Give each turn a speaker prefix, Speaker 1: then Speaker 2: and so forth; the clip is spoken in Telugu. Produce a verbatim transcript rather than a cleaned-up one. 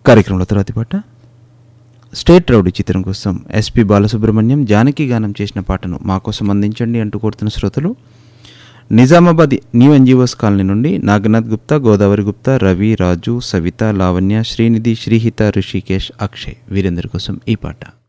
Speaker 1: కార్యక్రమంలో తర్వాతి పాట స్టేట్ రౌడీ చిత్రం కోసం ఎస్పి బాలసుబ్రహ్మణ్యం జానకి గానం చేసిన పాటను మా కోసం అందించండి అంటూ కోరుతున్న శ్రోతలు నిజామాబాద్ న్యూ ఎన్జిఓస్ కాలనీ నుండి నాగనాథ్ గుప్తా, గోదావరి గుప్తా, రవి, రాజు, సవిత, లావణ్య, శ్రీనిధి, శ్రీహిత, ఋషికేష్, అక్షయ్ వీరందరి కోసం ఈ పాట.